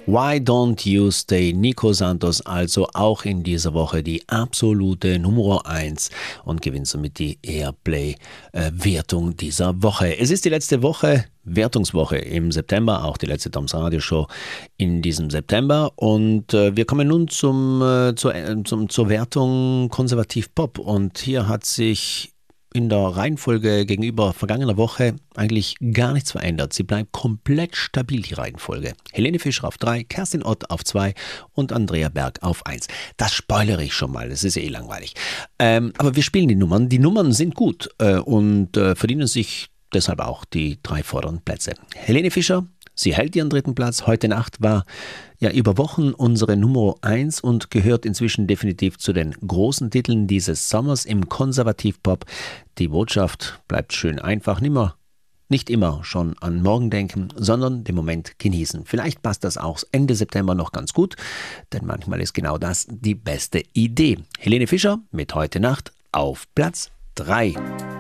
Why Don't You Stay? Nico Santos, also auch in dieser Woche die absolute Nummer 1 und gewinnt somit die Airplay-Wertung dieser Woche. Es ist die letzte Woche, Wertungswoche im September, auch die letzte Toms Radio Show in diesem September und wir kommen nun zur Wertung Konservativ Pop und hier hat sich in der Reihenfolge gegenüber vergangener Woche eigentlich gar nichts verändert. Sie bleibt komplett stabil, die Reihenfolge. Helene Fischer auf 3, Kerstin Ott auf 2 und Andrea Berg auf 1. Das spoilere ich schon mal, das ist langweilig. Aber wir spielen die Nummern. Die Nummern sind gut und verdienen sich deshalb auch die 3 vorderen Plätze. Helene Fischer, sie hält ihren 3. Platz. Heute Nacht war ja über Wochen unsere Nummer 1 und gehört inzwischen definitiv zu den großen Titeln dieses Sommers im Konservativpop. Die Botschaft bleibt schön einfach, nicht immer schon an morgen denken, sondern den Moment genießen. Vielleicht passt das auch Ende September noch ganz gut, denn manchmal ist genau das die beste Idee. Helene Fischer mit Heute Nacht auf Platz 3.